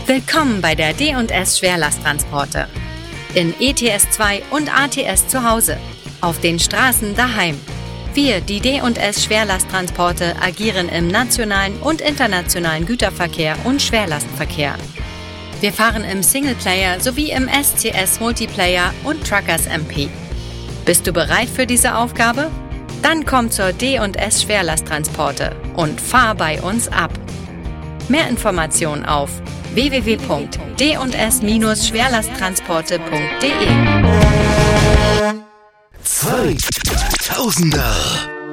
Willkommen bei der D&S Schwerlasttransporte. In ETS2 und ATS zu Hause. Auf den Straßen daheim. Wir, die D&S Schwerlasttransporte, agieren im nationalen und internationalen Güterverkehr und Schwerlastverkehr. Wir fahren im Singleplayer sowie im SCS Multiplayer und Truckers MP. Bist du bereit für diese Aufgabe? Dann komm zur D&S Schwerlasttransporte und fahr bei uns ab. Mehr Informationen auf www.d&s-schwerlasttransporte.de. 2000er